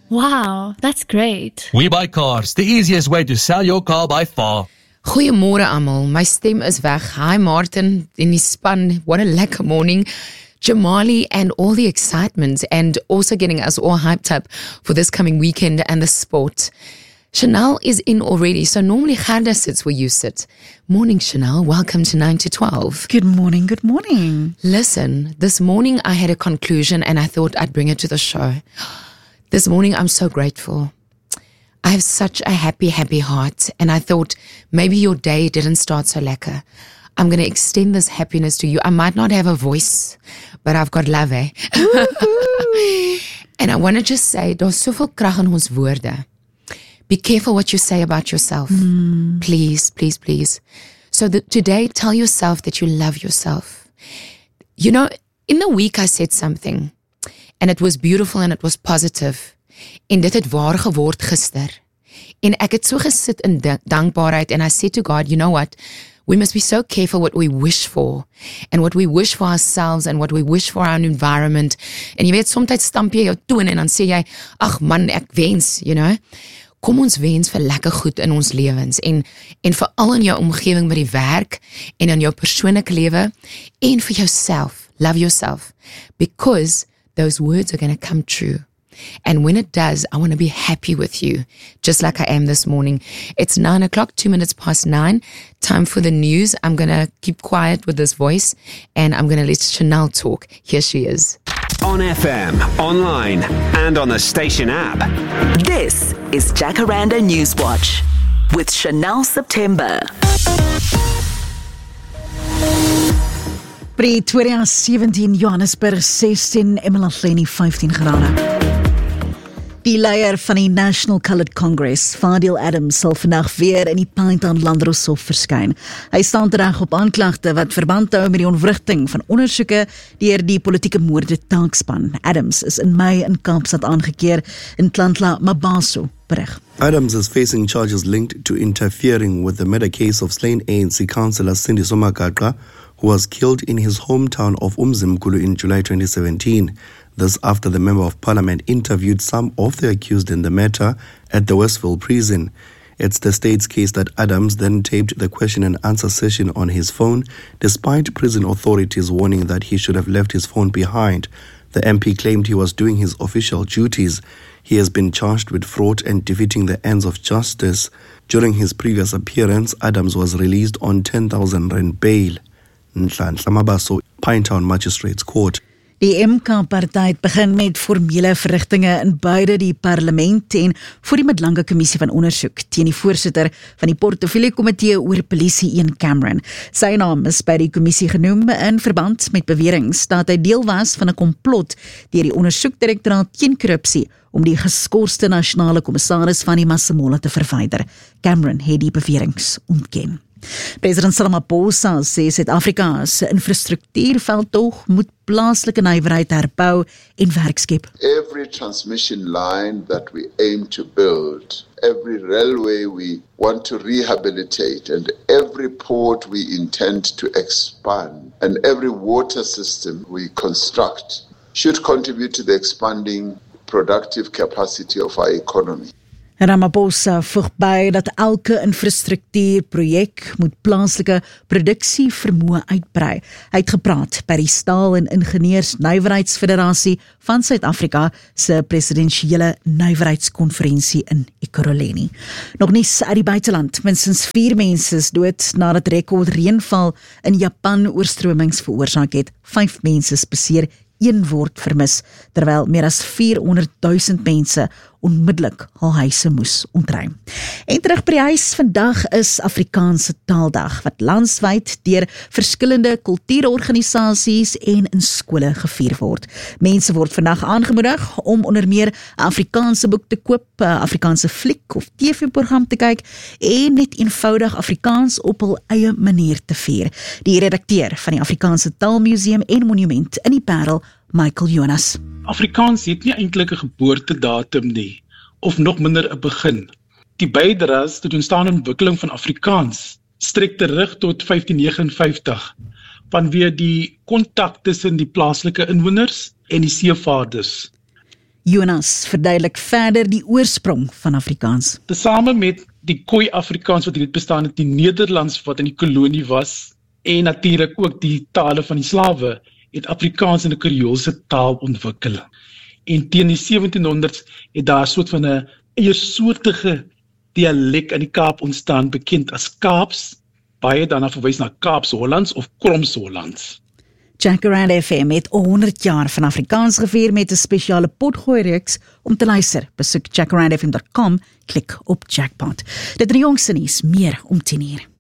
Wow, that's great. We Buy Cars, the easiest way to sell your car by far. Goeiemôre almal, my stem is weg. Hi Martin in die span, what a lekker morning. Jamali and all the excitement and also getting us all hyped up for this coming weekend and the sport. Chanel is in already, so normally Gerda sits where you sit. Morning Chanel, welcome to 9 to 12. Good morning, good morning. Listen, this morning I had a conclusion and I thought I'd bring it to the show. This morning I'm so grateful. I have such a happy heart and I thought maybe your day didn't start so lekker. I'm going to extend this happiness to you. I might not have a voice, but I've got love, eh? And I want to just say, daar's soveel krag in ons woorde. Be careful what you say about yourself. Please, please, please. So today, tell yourself that you love yourself. You know, in the week I said something, and it was beautiful and it was positive. En dit het waar geword gister. En ek het so gesit in dankbaarheid, and I said to God, you know what? We must be so careful what we wish for, and what we wish for ourselves, and what we wish for our environment. En jy weet, soms stamp jy jou toon, en dan sê jy, ag man, ek wens, you know. Kom ons wens vir lekker goed in ons lewens, en veral in jou omgewing by die werk, en in jou persoonlike lewe, en vir jouself. Love yourself, because those words are going to come true. And when it does, I want to be happy with you, just like I am this morning. It's 9 o'clock, 2 minutes past 9. Time for the news. I'm going to keep quiet with this voice, and I'm going to let Chanel talk. Here she is. On FM, online, and on the station app. This is Jacaranda Newswatch with Chanel September. Pretoria 17, Johannesburg 16, Emalaheni 15 grade. Die leier van die National Coloured Congress, Fadil Adams, sal vandag weer in die Pinetown Landdroshof verskyn. Hy staan tereg op aanklagte wat verband hou met die ontwrigting van ondersoeke deur die politieke moorde taakspan. Adams is in Mei in Kaapstad aangekeer, in Tlantla Mabaso berig. Adams is facing charges linked to interfering with the murder case of slain ANC councillor Cindy Somagaqa, who was killed in his hometown of Umzimkulu in July 2017. This after the Member of Parliament interviewed some of the accused in the matter at the Westville prison. It's the state's case that Adams then taped the question and answer session on his phone, despite prison authorities warning that he should have left his phone behind. The MP claimed he was doing his official duties. He has been charged with fraud and defeating the ends of justice. During his previous appearance, Adams was released on 10,000 rand bail. Nhlanhla Mabaso, Pinetown Magistrates Court. Die MK-party het begin met formele verrigtinge in beide die parlement en voor die Middellange Kommissie van Ondersoek teen die voorsitter van die Portefeulje Komitee oor Polisie Ian Cameron. Sy naam is by die kommissie genoem in verband met beweringe dat hy deel was van 'n komplot deur die ondersoekdirektoraat teen korrupsie om die geskorste nasionale kommissaris van die Masemola te verwyder. Cameron het die beweringe ontken. President Cyril Ramaphosa sê Suid-Afrika se infrastruktuurveldtog moet plaaslike nywerheid herbou en werk skep. Every transmission line that we aim to build, every railway we want to rehabilitate, and every port we intend to expand, and every water system we construct should contribute to the expanding productive capacity of our economy. Ramaphosa voeg by dat elke infrastruktuurprojek moet plaaslike produksievermoë uitbrei. Hy het gepraat by die Staal- en Ingenieurs-Nywerheidsfederasie van Suid-Afrika se presidensiële nywerheidskonferensie in Ekurhuleni. Nog nuus uit die buiteland. Minstens 4 mense is dood nadat rekord reënval in Japan oorstromings veroorsaak het. 5 mense is beseer, 1 word vermis, terwyl meer as 400,000 mense onmiddellik hul huise moes ontruim. En terug by die huis, vandag is Afrikaanse Taaldag, wat landwyd deur verskillende kultuurorganisasies en in skole gevier word. Mense word vandag aangemoedig om onder meer 'n Afrikaanse boek te koop, 'n Afrikaanse fliek of TV-program te kyk en net eenvoudig Afrikaans op hul eie manier te vier. Die redakteur van die Afrikaanse Taalmuseum en Monument in die Parel, Michael Jonas. Afrikaans het nie eintlik 'n geboortedatum nie, of nog minder 'n begin. Die bydraes tot ontstaan en ontwikkeling van Afrikaans strek terug tot 1559, vanweë die kontak tussen die plaaslike inwoners en die seevaarders. Jonas verduidelik verder die oorsprong van Afrikaans. Tesame met die Khoi-Afrikaans wat hier bestaan het, die Nederlands wat in die kolonie was, en natuurlik ook die tale van die slawe, het Afrikaans in 'n Kreoolse taal ontwikkel. En teen die 1700s het daar 'n soort van 'n eiersoortige dialek in die Kaap ontstaan, bekend as Kaaps, baie daarna verwys na Kaaps-Hollands of Kroms-Hollands. Jacaranda FM het 100 jaar van Afrikaans gevier met 'n spesiale potgooi-reeks. Om te luister, besoek jacarandafm.com, klik op Jackpot. Dit is die jongste nuus, meer om 10 uur.